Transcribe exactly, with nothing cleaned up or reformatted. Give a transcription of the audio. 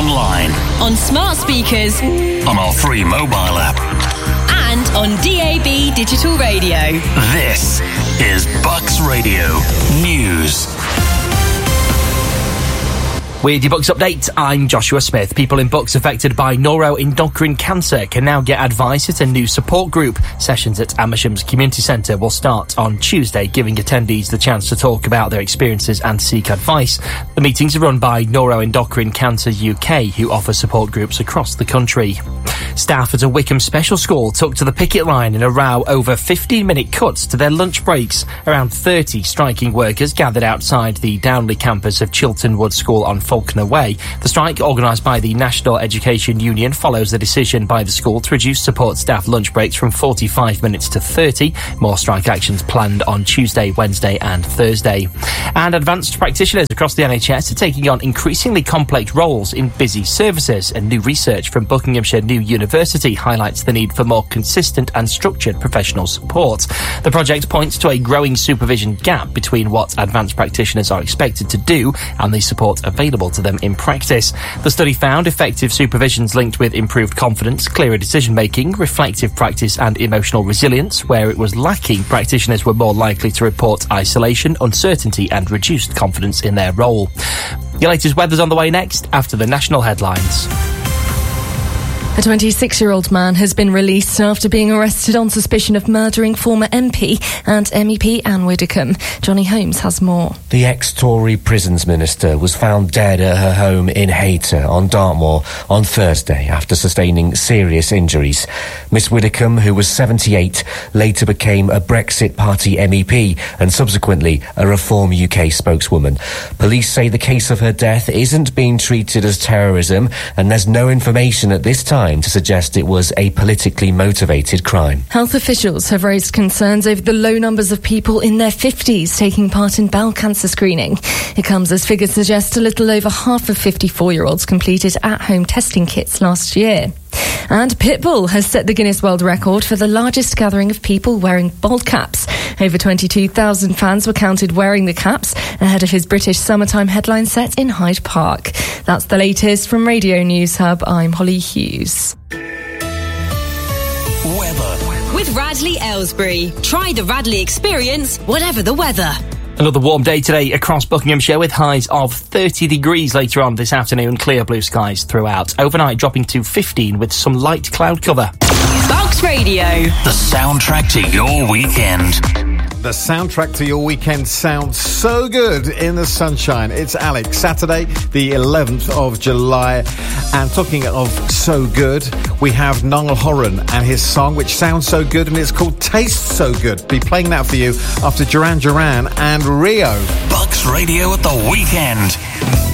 online, on smart speakers, on our free mobile app, and on D A B digital radio. This is Bucks Radio News. With your Bucks update, I'm Joshua Smith. People in Bucks affected by neuroendocrine cancer can now get advice at a new support group. Sessions at Amersham's Community Centre will start on Tuesday, giving attendees the chance to talk about their experiences and seek advice. The meetings are run by Neuroendocrine Cancer U K, who offer support groups across the country. Staff at a Wickham special school took to the picket line in a row over fifteen-minute cuts to their lunch breaks. Around thirty striking workers gathered outside the Downley campus of Chilton Wood School on Falconer Way. The strike, organised by the National Education Union, follows the decision by the school to reduce support staff lunch breaks from forty-five minutes to thirty. More strike actions planned on Tuesday, Wednesday and Thursday. And advanced practitioners across the N H S are taking on increasingly complex roles in busy services, and new research from Buckinghamshire New University highlights the need for more consistent and structured professional support. The project points to a growing supervision gap between what advanced practitioners are expected to do and the support available to them in practice. The study found effective supervisions linked with improved confidence, clearer decision-making, reflective practice and emotional resilience. Where it was lacking, practitioners were more likely to report isolation, uncertainty and reduced confidence in their role. Your latest weather's on the way next, after the national headlines. A twenty-six-year-old man has been released after being arrested on suspicion of murdering former M P and M E P Anne Widdecombe. Johnny Holmes has more. The ex-Tory Prisons Minister was found dead at her home in Hayter on Dartmoor on Thursday after sustaining serious injuries. Miss Widdecombe, who was seventy-eight, later became a Brexit Party M E P and subsequently a Reform U K spokeswoman. Police say the case of her death isn't being treated as terrorism, and there's no information at this time to suggest it was a politically motivated crime. Health officials have raised concerns over the low numbers of people in their fifties taking part in bowel cancer screening. It comes as figures suggest a little over half of fifty-four-year-olds completed at-home testing kits last year. And Pitbull has set the Guinness World Record for the largest gathering of people wearing bald caps. Over twenty-two thousand fans were counted wearing the caps ahead of his British summertime headline set in Hyde Park. That's the latest from Radio News Hub. I'm Holly Hughes. Weather. With Radley Aylesbury. Try the Radley experience, whatever the weather. Another warm day today across Buckinghamshire with highs of thirty degrees later on this afternoon. Clear blue skies throughout. Overnight dropping to fifteen with some light cloud cover. Bucks Radio. The soundtrack to your weekend. The soundtrack to your weekend sounds so good in the sunshine. It's Alex, Saturday, the eleventh of July. And talking of so good, we have Niall Horan and his song, which sounds so good, and it's called Taste So Good. Be playing that for you after Duran Duran and Rio. Bucks Radio at the weekend.